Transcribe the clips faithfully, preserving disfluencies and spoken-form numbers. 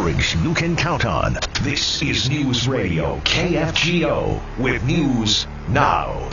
coverage you can count on. This is News Radio K F G O with News Now.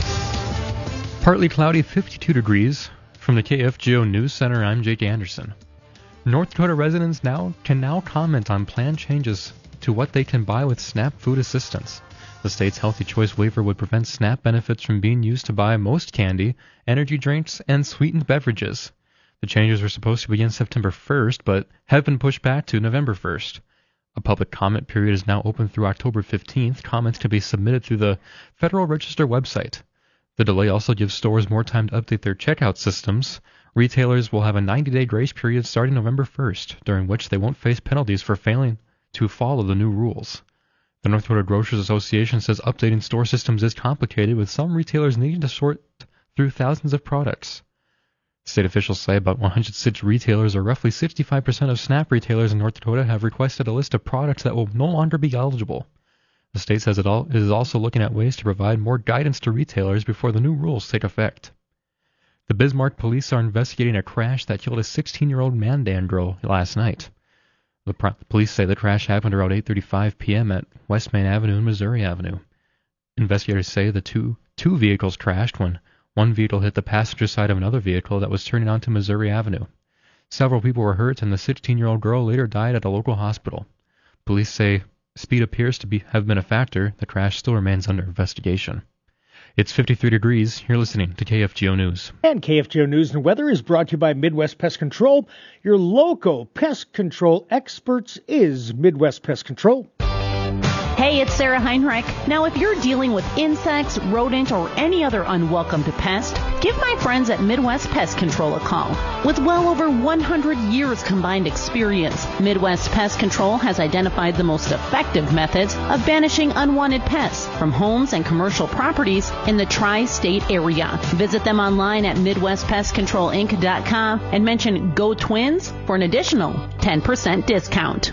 Partly cloudy, fifty-two degrees. From the K F G O News Center, I'm Jake Anderson. North Dakota residents now can now comment on planned changes to what they can buy with SNAP food assistance. The state's Healthy Choice waiver would prevent SNAP benefits from being used to buy most candy, energy drinks, and sweetened beverages. The changes were supposed to begin September first, but have been pushed back to November first. A public comment period is now open through October fifteenth. Comments can be submitted through the Federal Register website. The delay also gives stores more time to update their checkout systems. Retailers will have a ninety-day grace period starting November first, during which they won't face penalties for failing to follow the new rules. The North Dakota Grocers Association says updating store systems is complicated, with some retailers needing to sort through thousands of products. State officials say about one hundred six retailers, or roughly sixty-five percent of SNAP retailers in North Dakota, have requested a list of products that will no longer be eligible. The state says it, all, it is also looking at ways to provide more guidance to retailers before the new rules take effect. The Bismarck police are investigating a crash that killed a sixteen-year-old Mandan girl last night. The pro- police say the crash happened around eight thirty-five p.m. at West Main Avenue and Missouri Avenue. Investigators say the two, two vehicles crashed when one vehicle hit the passenger side of another vehicle that was turning onto Missouri Avenue. Several people were hurt, and the sixteen-year-old girl later died at a local hospital. Police say speed appears to be, have been a factor. The crash still remains under investigation. It's fifty-three degrees. You're listening to K F G O News. And K F G O News and Weather is brought to you by Midwest Pest Control. Your local pest control experts is Midwest Pest Control. Hey, it's Sarah Heinrich. Now, if you're dealing with insects, rodent, or any other unwelcomed pest, give my friends at Midwest Pest Control a call. With well over one hundred years combined experience, Midwest Pest Control has identified the most effective methods of banishing unwanted pests from homes and commercial properties in the tri-state area. Visit them online at midwest pest control inc dot com and mention Go Twins for an additional ten percent discount.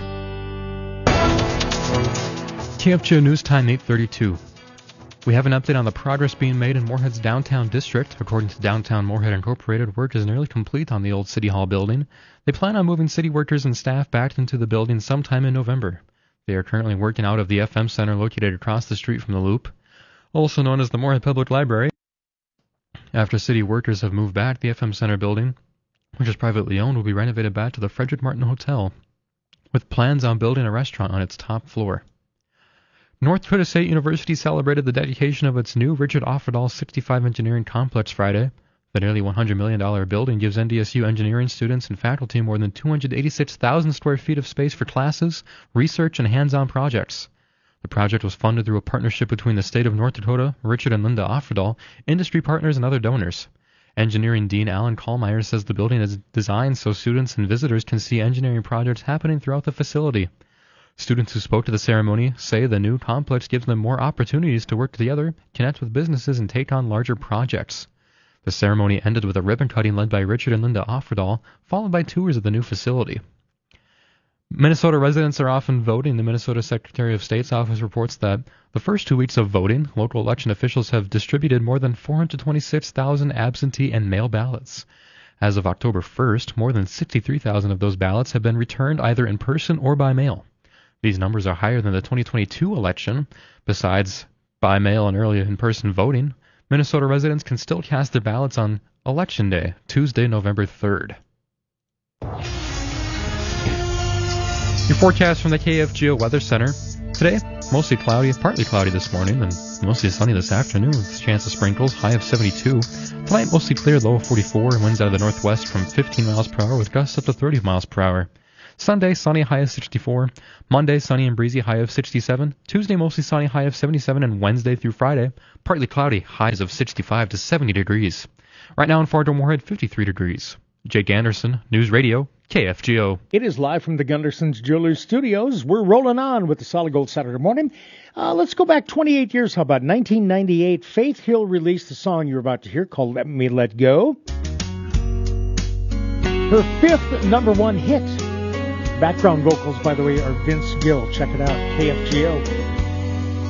K F G O News Time, eight thirty-two. We have an update on the progress being made in Moorhead's downtown district. According to Downtown Moorhead Incorporated, work is nearly complete on the old City Hall building. They plan on moving city workers and staff back into the building sometime in November. They are currently working out of the F M Center located across the street from the Loop, also known as the Moorhead Public Library. After city workers have moved back, the F M Center building, which is privately owned, will be renovated back to the Frederick Martin Hotel, with plans on building a restaurant on its top floor. North Dakota State University celebrated the dedication of its new Richard Offerdahl sixty-five Engineering Complex Friday. The nearly one hundred million dollars building gives N D S U engineering students and faculty more than two hundred eighty-six thousand square feet of space for classes, research, and hands-on projects. The project was funded through a partnership between the state of North Dakota, Richard and Linda Offerdahl, industry partners, and other donors. Engineering Dean Alan Kallmeyer says the building is designed so students and visitors can see engineering projects happening throughout the facility. Students who spoke to the ceremony say the new complex gives them more opportunities to work together, connect with businesses, and take on larger projects. The ceremony ended with a ribbon cutting led by Richard and Linda Offerdahl, followed by tours of the new facility. Minnesota residents are often voting. The Minnesota Secretary of State's office reports that the first two weeks of voting, local election officials have distributed more than four hundred twenty-six thousand absentee and mail ballots. As of October first, more than sixty-three thousand of those ballots have been returned either in person or by mail. These numbers are higher than the twenty twenty-two election. Besides by mail and early in-person voting, Minnesota residents can still cast their ballots on Election Day, Tuesday, November third. Your forecast from the K F G O Weather Center. Today, mostly cloudy, partly cloudy this morning, and mostly sunny this afternoon with a chance of sprinkles, high of seventy-two. Tonight, mostly clear, low of forty-four, and winds out of the northwest from fifteen miles per hour with gusts up to thirty miles per hour. Sunday, sunny, high of sixty-four. Monday, sunny and breezy, high of sixty-seven. Tuesday, mostly sunny, high of seventy-seven. And Wednesday through Friday, partly cloudy, highs of sixty-five to seventy degrees. Right now in Fargo Moorhead, fifty-three degrees. Jake Anderson, News Radio, K F G O. It is live from the Gunderson's Jewelers Studios. We're rolling on with the Solid Gold Saturday morning. Uh, let's go back twenty-eight years. How about nineteen ninety-eight? Faith Hill released the song you're about to hear called Let Me Let Go. Her fifth number one hit. Background vocals, by the way, are Vince Gill. Check it out, K F G O.